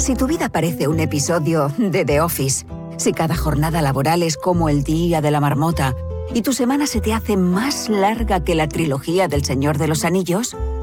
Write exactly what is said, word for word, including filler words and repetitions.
Si tu vida parece un episodio de The Office, si cada jornada laboral es como el día de la marmota y tu semana se te hace más larga que la trilogía del Señor de los Anillos,